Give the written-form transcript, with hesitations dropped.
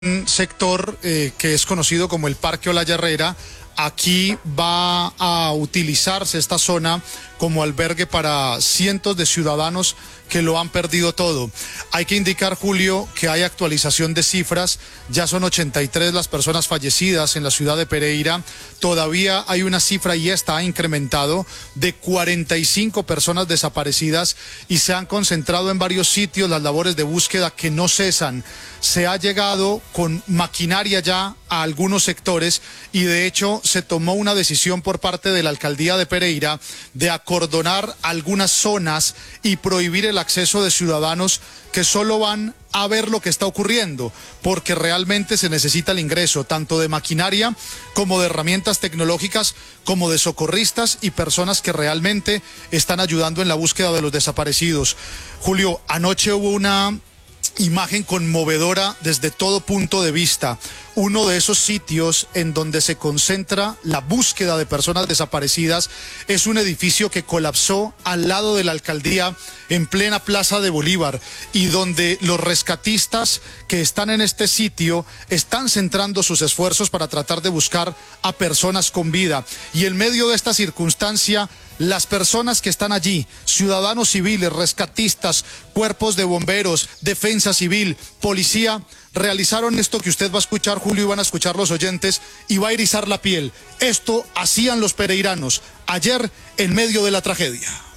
un sector que es conocido como el Parque Olaya Herrera. Aquí va a utilizarse esta zona como albergue para cientos de ciudadanos que lo han perdido todo. Hay que indicar, Julio, que hay actualización de cifras. Ya son 83 las personas fallecidas en la ciudad de Pereira. Todavía hay una cifra, y esta ha incrementado, de 45 personas desaparecidas, y se han concentrado en varios sitios las labores de búsqueda que no cesan. Se ha llegado con maquinaria ya a algunos sectores, y de hecho se tomó una decisión por parte de la alcaldía de Pereira de acordonar algunas zonas y prohibir el acceso de ciudadanos que solo van a ver lo que está ocurriendo, porque realmente se necesita el ingreso tanto de maquinaria como de herramientas tecnológicas, como de socorristas y personas que realmente están ayudando en la búsqueda de los desaparecidos. Julio, anoche hubo una imagen conmovedora desde todo punto de vista. Uno de esos sitios en donde se concentra la búsqueda de personas desaparecidas es un edificio que colapsó al lado de la alcaldía en plena Plaza de Bolívar, y donde los rescatistas que están en este sitio están centrando sus esfuerzos para tratar de buscar a personas con vida. Y en medio de esta circunstancia, las personas que están allí, ciudadanos civiles, rescatistas, cuerpos de bomberos, defensa civil, policía, realizaron esto que usted va a escuchar, Julio, y van a escuchar los oyentes, y va a erizar la piel. Esto hacían los pereiranos ayer en medio de la tragedia.